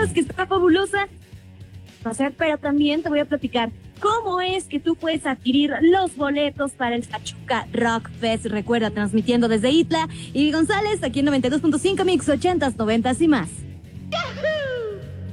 boletos, que está fabulosa. O sea, pero también te voy a platicar cómo es que tú puedes adquirir los boletos para el Pachuca Rock Fest. Recuerda, transmitiendo desde Itla y González, aquí en 92.5 Mix 80s, 90s y más.